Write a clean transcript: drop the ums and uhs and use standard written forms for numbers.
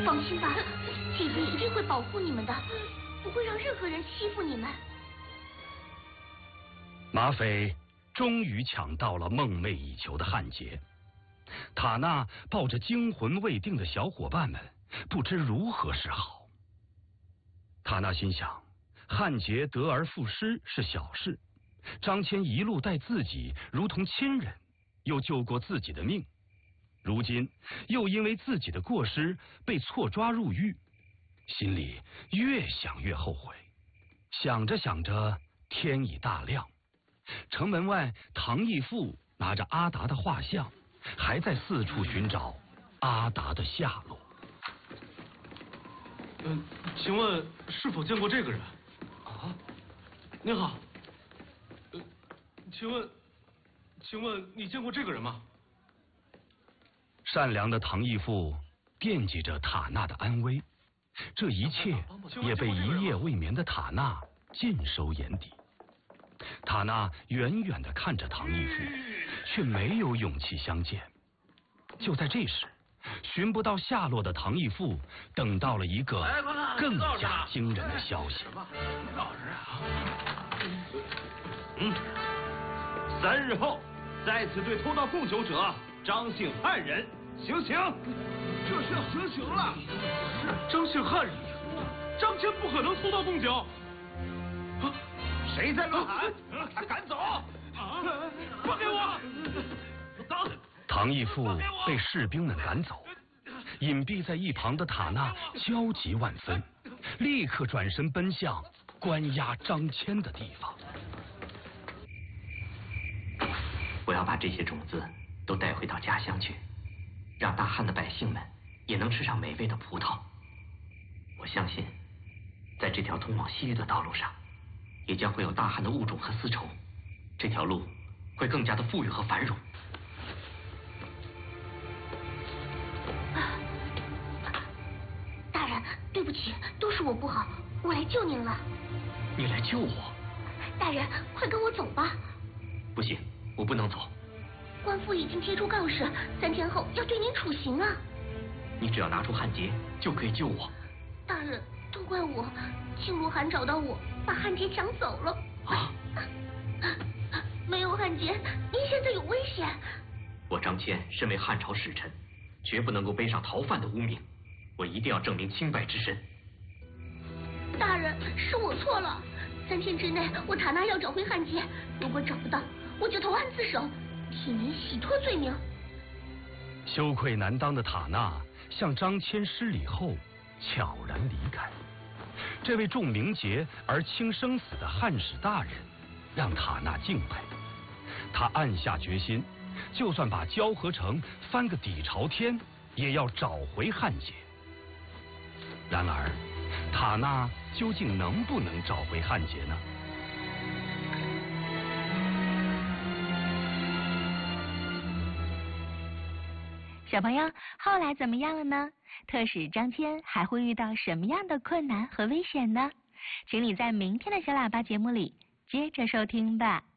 放心吧，姐姐一定会保护你们的，不会让任何人欺负你们。 马匪终于抢到了梦寐以求的汉杰，塔娜抱着惊魂未定的小伙伴们，不知如何是好。塔娜心想，汉杰得而复失是小事，张骞一路待自己如同亲人，又救过自己的命，如今又因为自己的过失被错抓入狱，心里越想越后悔。想着想着，天已大亮，城门外唐义父拿着阿达的画像，还在四处寻找阿达的下落。 请问是否见过这个人？啊，您好。请问你见过这个人吗？ 善良的唐义父惦记着塔娜的安危，这一切也被一夜未眠的塔娜尽收眼底。塔娜远远地看着唐义父，却没有勇气相见。就在这时，寻不到下落的唐义父等到了一个更加惊人的消息。 3日后，在此对偷盗贡酒者张姓汉人行刑。 这是要行刑了！ 张姓汉人，张骞不可能偷盗贡酒。 谁在乱喊？他赶走！ 放开我！ 唐义父被士兵们赶走，隐蔽在一旁的塔娜焦急万分，立刻转身奔向关押张骞的地方。 我要把这些种子都带回到家乡去，让大汉的百姓们也能吃上美味的葡萄。我相信，在这条通往西域的道路上，也将会有大汉的物种和丝绸，这条路会更加的富裕和繁荣。 大人，对不起，都是我不好，我来救您了。 你来救我？ 大人，快跟我走吧。 不行，我不能走。 官府已经贴出告示，3天后要对您处刑啊！ 你只要拿出汉杰，就可以救我。 大人，都怪我，庆罗汗找到我，把汉杰抢走了。 啊！ 没有汉杰，您现在有危险。 我张骞身为汉朝使臣，绝不能够背上逃犯的污名，我一定要证明清白之身。 大人，是我错了，3天之内我塔娜要找回汉杰，如果找不到，我就投案自首，替您洗脱罪名。 羞愧难当的塔娜向张骞施礼后悄然离开。这位重名节而轻生死的汉使大人让塔娜敬佩，他暗下决心，就算把交河城翻个底朝天，也要找回汉杰。然而塔娜究竟能不能找回汉杰呢？ 小朋友，后来怎么样了呢？特使张骞还会遇到什么样的困难和危险呢？请你在明天的小喇叭节目里接着收听吧。